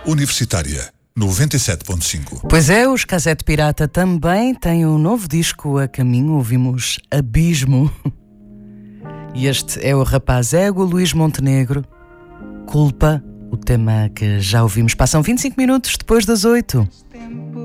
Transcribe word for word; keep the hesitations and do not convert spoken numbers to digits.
Universitária noventa e sete ponto cinco. Pois é, os Casete Pirata também têm um novo disco a caminho. Ouvimos Abismo. E este é o rapaz ego Luís Montenegro. Culpa, o tema que já ouvimos. Passam vinte e cinco minutos depois das oito.